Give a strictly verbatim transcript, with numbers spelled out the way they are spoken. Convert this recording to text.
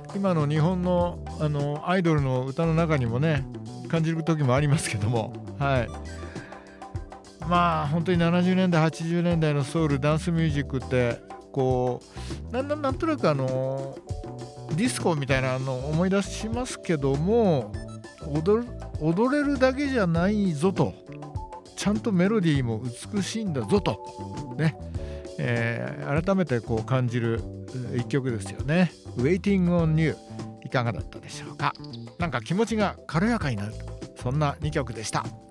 今の日本の、あのアイドルの歌の中にもね感じる時もありますけども、はい、まあ本当にななじゅうねんだいはちじゅうねんだいのソウルダンスミュージックってこう な, な, なんとなくあのディスコみたいなのを思い出しますけども、 踊る踊れるだけじゃないぞと、ちゃんとメロディーも美しいんだぞとね、えー、改めてこう感じる一曲ですよね。 Waiting on You いかがだったでしょうか。なんか気持ちが軽やかになる、そんなにきょくでした。